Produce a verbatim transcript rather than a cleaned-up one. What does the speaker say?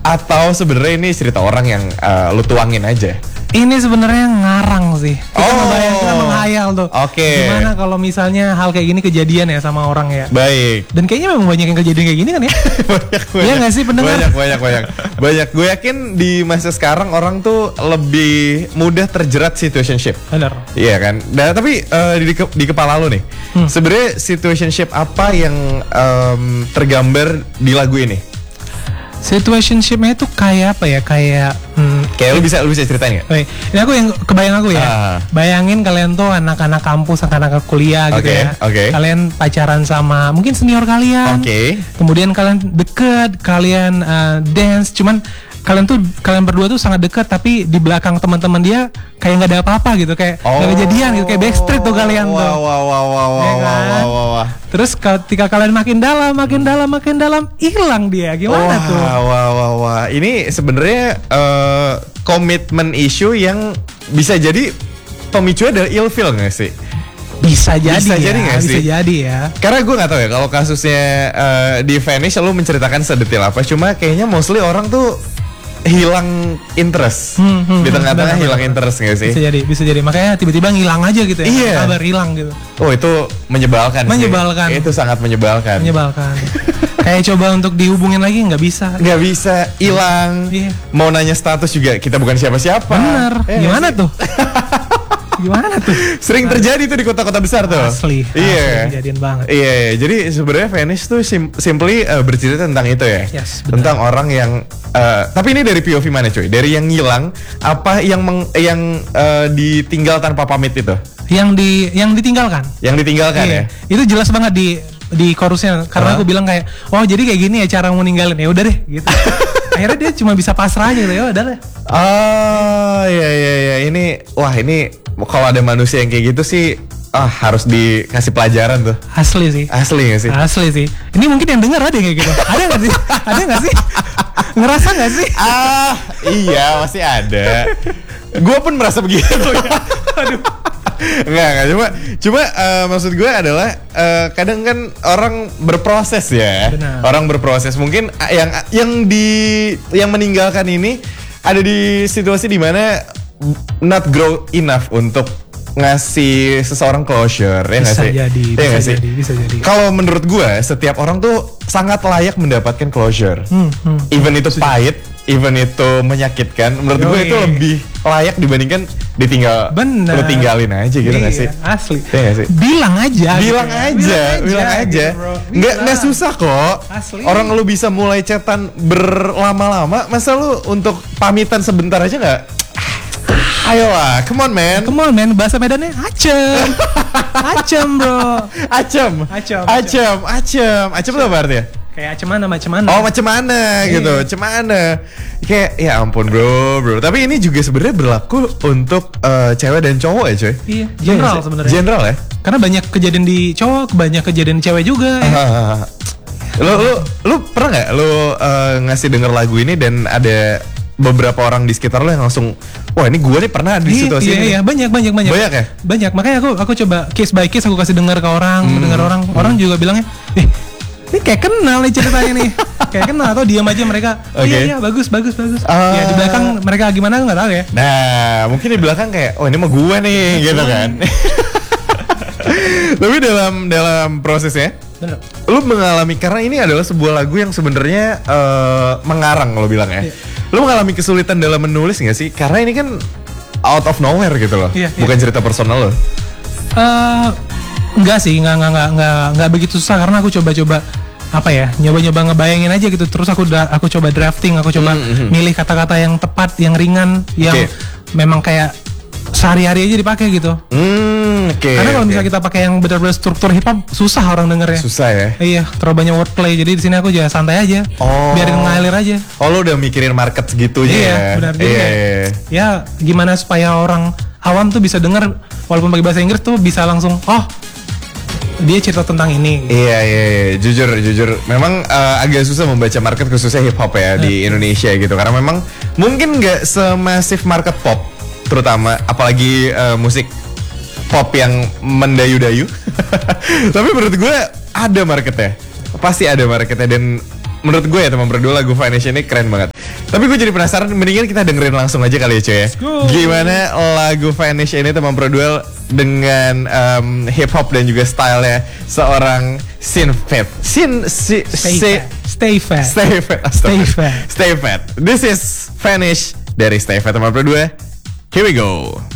Atau sebenarnya ini cerita orang yang uh, lu tuangin aja? Ini sebenarnya ngarang sih. Kita oh. ngebayang, kita menghayal tuh. Oke. Okay. Gimana kalau misalnya hal kayak gini kejadian ya sama orang ya. Baik. Dan kayaknya memang banyak yang kejadian kayak gini kan ya. banyak, banyak. Iya nggak sih pendengar? Banyak, banyak, banyak. Banyak. Gue yakin di masa sekarang orang tuh lebih mudah terjerat situationship. Benar. Iya kan. Nah tapi uh, di, di kepala lo nih, hmm. sebenarnya situationship apa yang um, tergambar di lagu ini? Situationship-nya itu kayak apa ya? Kayak hmm, kayak lu bisa lu bisa ceritain nggak? Oke, ini aku yang kebayang aku ya. Ah. Bayangin kalian tuh anak-anak kampus, anak-anak kuliah gitu okay, ya. Okay. Kalian pacaran sama mungkin senior kalian. Oke. Okay. Kemudian kalian deket, kalian uh, dance, cuman kalian tuh kalian berdua tuh sangat dekat, tapi di belakang teman-teman dia kayak nggak ada apa-apa gitu, kayak nggak oh. kejadian gitu, kayak backstreet tuh kalian wow, tuh. Wow wow wow wow ya kan? wow wow wow wow. Terus ketika kalian makin dalam, makin dalam, makin dalam, hilang dia. Gimana wow, tuh? Wah wah wah wah. Ini sebenarnya uh, komitmen issue yang bisa jadi pemicunya dari ilfeel nggak sih? Bisa jadi bisa ya, jadi gak bisa sih? jadi ya. Karena gue nggak tahu ya kalau kasusnya uh, di Vanish lu menceritakan sedetail apa. Cuma kayaknya mostly orang tuh hilang interest hmm, hmm, di tengah-tengah hilang bener. interest nggak sih? Bisa jadi, bisa jadi. Makanya tiba-tiba ngilang aja gitu ya. Iya. Kabar hilang gitu. Oh itu menyebalkan. Menyebalkan. Sih. Itu sangat menyebalkan. Menyebalkan. Kayak coba untuk dihubungin lagi nggak bisa. Nggak bisa, hilang. Iya. Mau nanya status juga kita bukan siapa-siapa. Bener. Eh, Gimana tuh? Gimana tuh? Sering terjadi tuh di kota-kota besar tuh. Asli. Iya. Asli kejadian banget. Iya. Jadi sebenarnya Vanish tuh sim- simply uh, bercerita tentang itu ya. Yes, tentang orang yang. Uh, tapi ini dari P O V mana cuy? Dari yang ngilang, apa yang meng, yang uh, ditinggal tanpa pamit itu? Yang di yang ditinggalkan. Yang ditinggalkan iya. ya. Itu jelas banget di di chorusnya. Karena huh? aku bilang kayak, oh jadi kayak gini ya cara mau ninggalin. Ya udah deh. Gitu. Akhirnya dia cuma bisa pasrah aja gitu ya. Udah deh. Oh iya iya iya. Ini wah ini. Kalau ada manusia yang kayak gitu sih, ah harus dikasih pelajaran tuh. Asli sih. Asli gak sih? Asli sih. Ini mungkin yang dengar ada yang kayak gitu. Ada nggak sih? Ada nggak sih? Ngerasa nggak sih? Ah iya pasti ada. Gue pun merasa begitu. Aduh. Enggak, enggak. Cuma, cuma uh, maksud gue adalah uh, kadang kan orang berproses ya. Benar. Orang berproses. Mungkin yang yang di yang meninggalkan ini ada di situasi dimana not grow enough untuk ngasih seseorang closure, ya nggak sih? Jadi, ya bisa sih? jadi, bisa jadi. Kalau menurut gue, setiap orang tuh sangat layak mendapatkan closure. Hmm, hmm, even itu sudah. Pahit, even itu menyakitkan. Menurut gue itu lebih layak dibandingkan ditinggal. Bener. Lu tinggalin aja gitu nggak iya, sih? Asli. Ya gak sih? Bilang aja. Bilang gitu. aja, bilang aja. Gitu, nggak nggak susah kok. Asli. Orang lu bisa mulai chatan berlama-lama, masa lu untuk pamitan sebentar aja nggak? Ayolah, come on man. Come on man, bahasa Medannya acem. Acem bro. Acem. Acem. Acem. Acem. Acem itu apa artinya? Kayak acem mana, macam mana. Oh macam mana iya. gitu, macam mana. Kayak ya ampun bro, bro. Tapi ini juga sebenarnya berlaku untuk uh, cewek dan cowok ya cuy. Iya, general ya, sebenarnya. General ya. Karena banyak kejadian di cowok, banyak kejadian di cewek juga ya. Lu, lu, lu pernah nggak lu uh, ngasih denger lagu ini dan ada beberapa orang di sekitar lo yang langsung, wah ini gue nih pernah di situasi iya, ini. Iya, banyak, banyak, banyak. Banyak ya? Banyak, makanya aku aku coba case by case aku kasih dengar ke orang, hmm. mendengar orang, hmm. orang juga bilangnya, eh, ini kayak kenal nih ceritanya nih, kayak kenal atau diam aja mereka, oh, okay. iya iya bagus bagus bagus. Uh, ya di belakang mereka gimana nggak tahu ya. Nah, mungkin di belakang kayak, oh ini mah gue nih, gitu kan. Tapi dalam dalam prosesnya, bener. Lu mengalami, karena ini adalah sebuah lagu yang sebenarnya uh, mengarang lo bilang ya. Yeah. Lu mengalami kesulitan dalam menulis nggak sih? Karena ini kan out of nowhere gitu loh, yeah, bukan yeah. cerita personal lo. Uh, enggak sih, enggak enggak enggak enggak enggak begitu susah karena aku coba-coba apa ya, nyoba-nyoba ngebayangin aja gitu. Terus aku da- aku coba drafting, aku coba mm-hmm. milih kata-kata yang tepat, yang ringan, yang okay. memang kayak sehari-hari aja dipakai gitu. Hmm, okay, Karena kalau okay. misalnya kita pakai yang benar-benar struktur hip hop susah orang dengernya. Susah ya. Iya, terlalu banyak wordplay. Jadi di sini aku aja santai aja. Oh. Biarin ngalir aja. Oh, lo udah mikirin market segitunya iya, ya. Benar, iya, iya. Ya, ya gimana supaya orang awam tuh bisa denger walaupun pakai bahasa Inggris tuh bisa langsung, oh dia cerita tentang ini. Iya, iya, iya. Jujur, jujur. Memang uh, agak susah membaca market khususnya hip hop ya, ya di Indonesia gitu. Karena memang mungkin nggak semasif market pop, terutama apalagi uh, musik pop yang mendayu-dayu. Tapi menurut gue ada marketnya, pasti ada marketnya. Dan menurut gue ya teman berdua, lagu Vanish ini keren banget. Tapi gue jadi penasaran, mendingan kita dengerin langsung aja kali ya cuy ya. go. Gimana lagu Vanish ini teman Produel dengan um, hip hop dan juga stylenya seorang Sin Fat. Sin si, Stay si, fat. Stay fat. Stay Fat. Stay fat. Stay Fat. This is Vanish dari Stay Fat teman Produel. Here we go.